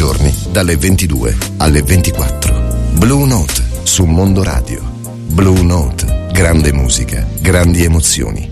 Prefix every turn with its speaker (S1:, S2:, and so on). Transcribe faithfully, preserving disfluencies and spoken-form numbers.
S1: giorni dalle ventidue alle ventiquattro. Blue Note su Mondo Radio. Blue Note, grande musica, grandi emozioni.